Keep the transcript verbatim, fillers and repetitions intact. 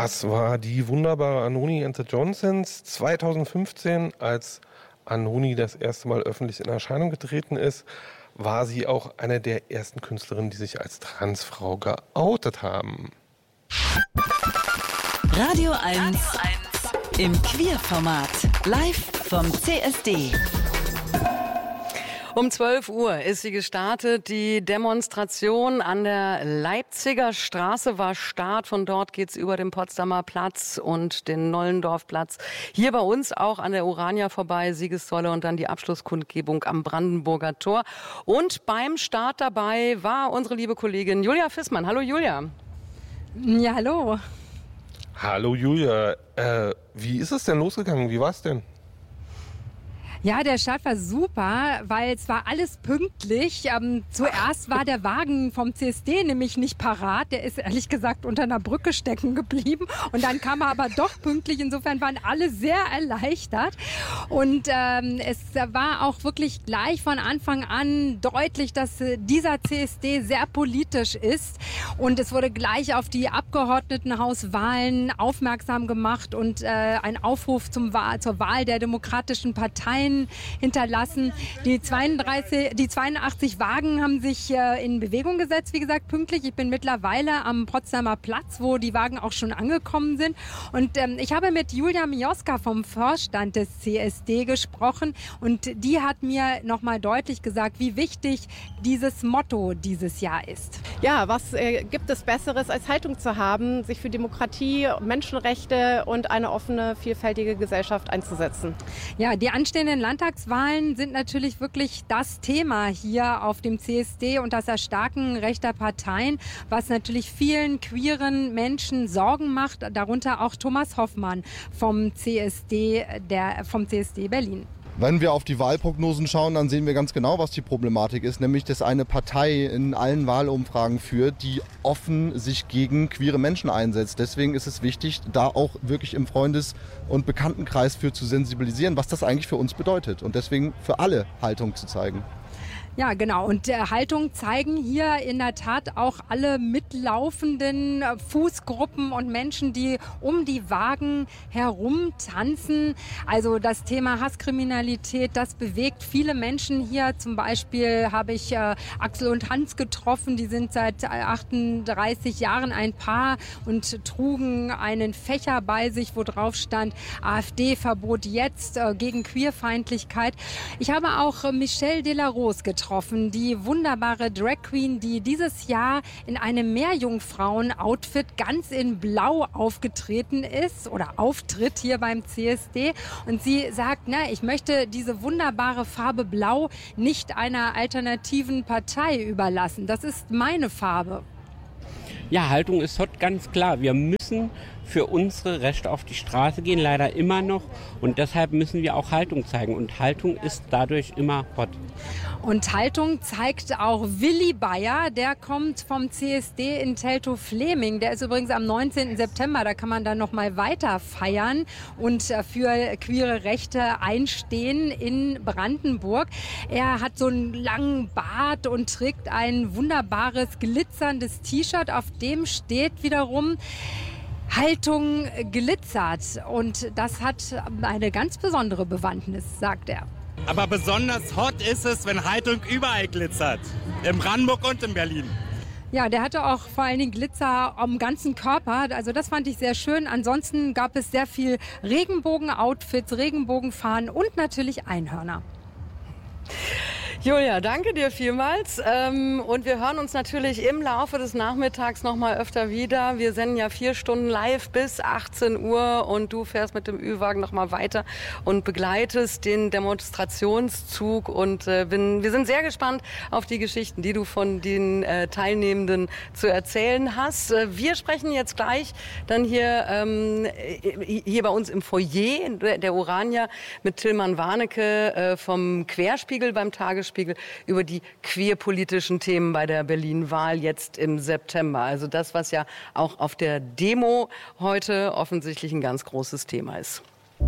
Das war die wunderbare Anoni and the Johnsons zweitausendfünfzehn, als Anoni das erste Mal öffentlich in Erscheinung getreten ist, war sie auch eine der ersten Künstlerinnen, die sich als Transfrau geoutet haben. Radio eins im Queerformat, live vom C S D. Um zwölf Uhr ist sie gestartet. Die Demonstration an der Leipziger Straße war Start. Von dort geht's über den Potsdamer Platz und den Nollendorfplatz. Hier bei uns auch an der Urania vorbei, Siegessäule und dann die Abschlusskundgebung am Brandenburger Tor. Und beim Start dabei war unsere liebe Kollegin Julia Fissmann. Hallo Julia. Ja, hallo. Hallo Julia. Äh, wie ist es denn losgegangen? Wie war's denn? Ja, der Start war super, weil es war alles pünktlich. Ähm, zuerst war der Wagen vom C S D nämlich nicht parat. Der ist ehrlich gesagt unter einer Brücke stecken geblieben. Und dann kam er aber doch pünktlich. Insofern waren alle sehr erleichtert. Und ähm, es war auch wirklich gleich von Anfang an deutlich, dass äh, dieser C S D sehr politisch ist. Und es wurde gleich auf die Abgeordnetenhauswahlen aufmerksam gemacht und äh, ein Aufruf zum Wahl, zur Wahl der demokratischen Parteien hinterlassen. Die, zweiunddreißig, die zweiundachtzig Wagen haben sich äh, in Bewegung gesetzt, wie gesagt, pünktlich. Ich bin mittlerweile am Potsdamer Platz, wo die Wagen auch schon angekommen sind. Und ähm, ich habe mit Julia Mioska vom Vorstand des C S D gesprochen und die hat mir nochmal deutlich gesagt, wie wichtig dieses Motto dieses Jahr ist. Ja, was äh, gibt es Besseres, als Haltung zu haben, sich für Demokratie, Menschenrechte und eine offene, vielfältige Gesellschaft einzusetzen? Ja, die anstehenden Landtagswahlen sind natürlich wirklich das Thema hier auf dem C S D und das Erstarken rechter Parteien, was natürlich vielen queeren Menschen Sorgen macht, darunter auch Thomas Hoffmann vom C S D, der, vom C S D Berlin. Wenn wir auf die Wahlprognosen schauen, dann sehen wir ganz genau, was die Problematik ist, nämlich dass eine Partei in allen Wahlumfragen führt, die offen sich gegen queere Menschen einsetzt. Deswegen ist es wichtig, da auch wirklich im Freundes- und Bekanntenkreis für zu sensibilisieren, was das eigentlich für uns bedeutet und deswegen für alle Haltung zu zeigen. Ja, genau. Und äh, Haltung zeigen hier in der Tat auch alle mitlaufenden äh, Fußgruppen und Menschen, die um die Wagen herum tanzen. Also das Thema Hasskriminalität, das bewegt viele Menschen hier. Zum Beispiel habe ich äh, Axel und Hans getroffen. Die sind seit achtunddreißig Jahren ein Paar und trugen einen Fächer bei sich, wo drauf stand, AfD-Verbot jetzt äh, gegen Queerfeindlichkeit. Ich habe auch äh, Michelle Delarose getroffen. Die wunderbare Drag Queen, die dieses Jahr in einem Meerjungfrauen-Outfit ganz in Blau aufgetreten ist oder auftritt hier beim C S D. Und sie sagt, na, ich möchte diese wunderbare Farbe Blau nicht einer alternativen Partei überlassen. Das ist meine Farbe. Ja, Haltung ist heute ganz klar. Wir müssen für unsere Rechte auf die Straße gehen, leider immer noch. Und deshalb müssen wir auch Haltung zeigen. Und Haltung ist dadurch immer hot. Und Haltung zeigt auch Willi Bayer, der kommt vom C S D in Teltow-Fleming. Der ist übrigens am neunzehnten September, da kann man dann noch mal weiter feiern und für queere Rechte einstehen in Brandenburg. Er hat so einen langen Bart und trägt ein wunderbares, glitzerndes T-Shirt, auf dem steht wiederum Haltung glitzert. Und das hat eine ganz besondere Bewandtnis, sagt er. Aber besonders hot ist es, wenn Haltung überall glitzert. In Brandenburg und in Berlin. Ja, der hatte auch vor allen Dingen Glitzer am ganzen Körper. Also das fand ich sehr schön. Ansonsten gab es sehr viel Regenbogen-Outfits, Regenbogenfahnen und natürlich Einhörner. Julia, danke dir vielmals. Und wir hören uns natürlich im Laufe des Nachmittags noch mal öfter wieder. Wir senden ja vier Stunden live bis achtzehn Uhr und du fährst mit dem Ü-Wagen noch mal weiter und begleitest den Demonstrationszug. Und bin, wir sind sehr gespannt auf die Geschichten, die du von den Teilnehmenden zu erzählen hast. Wir sprechen jetzt gleich dann hier, hier bei uns im Foyer der Urania mit Tillmann Warnecke vom Querspiegel beim Tagesspiegel über die queerpolitischen Themen bei der Berlin-Wahl jetzt im September. Also das, was ja auch auf der Demo heute offensichtlich ein ganz großes Thema ist.